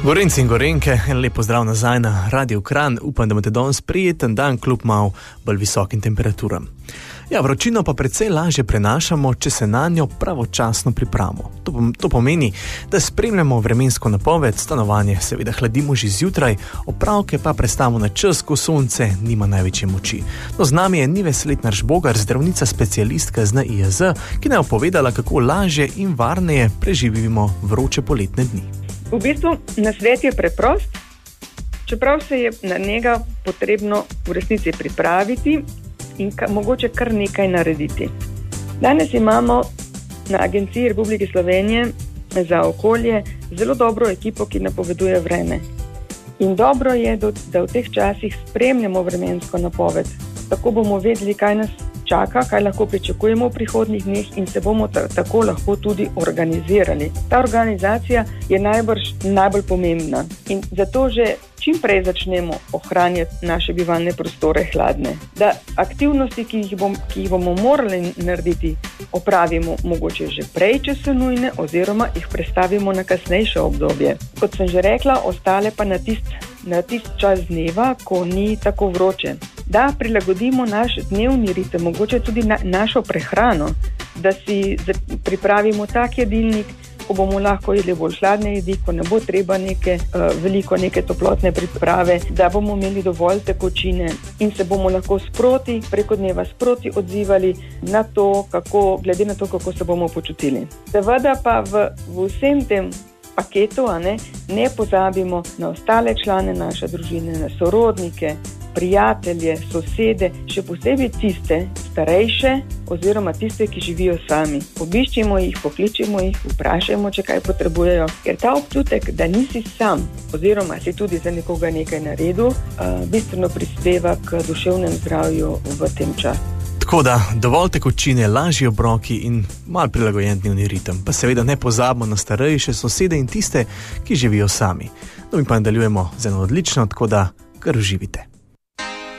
Gorenci in gorenke, en lep pozdrav nazaj na Radio Kranj. Upam, da imate danes prijeten dan kljub malo bolj visokim temperaturam. Ja, vročino pa precej lažje prenašamo, če se na njo pravočasno pripravimo. To pomeni, da spremljamo vremensko napoved, stanovanje seveda hladimo že zjutraj, opravke pa prestavimo na čas, ko sonce nima največje moči. No, z nami je Nives Letnar Žbogar, zdravnica specialistka z NIJZ, ki nam je povedala, kako lažje in varneje preživimo vroče poletne dni. V bistvu nasvet je preprost, čeprav se je na njega potrebno v resnici pripraviti in mogoče kar nekaj narediti. Danes imamo na Agenciji Republike Slovenije za okolje zelo dobro ekipo, ki napoveduje vreme. In dobro je, da v teh časih spremljamo vremensko napoved. Tako bomo vedeli, kaj nas čaka, kaj lahko pričakujemo v prihodnjih dneh in se bomo tako lahko tudi organizirali. Ta organizacija je najbolj pomembna in zato že čim prej začnemo ohranjati naše bivalne prostore hladne. Da aktivnosti, ki jih bomo morali narediti, opravimo mogoče že prej, če so nujne, oziroma jih prestavimo na kasnejše obdobje. Kot sem že rekla, ostale pa na tist čas dneva, ko ni tako vroče. Da prilagodimo naš dnevni ritem, mogoče tudi našo prehrano, da si pripravimo tak jedilnik, ko bomo lahko jedli bolj hladne jedi, ko ne bo treba veliko neke toplotne priprave, da bomo imeli dovolj tekočine in se bomo lahko preko dneva sproti odzivali na to, glede na to, kako se bomo počutili. Seveda pa v vsem tem paketu ne pozabimo na ostale člane naše družine, na sorodnike, prijatelje, sosede, še posebej tiste starejše oziroma tiste, ki živijo sami. Obiščimo jih, pokličimo jih, vprašajmo, če kaj potrebujejo, ker ta občutek, da nisi sam oziroma si tudi za nekoga nekaj naredil, bistveno prispeva k duševnem zdravju v tem času. Tako da dovolj tekočine, lažji obroki in mal prilagojen dnevni ritem. Pa seveda ne pozabimo na starejše sosede in tiste, ki živijo sami. No, mi pa nadaljujemo z eno odlično, tako da kar uživite.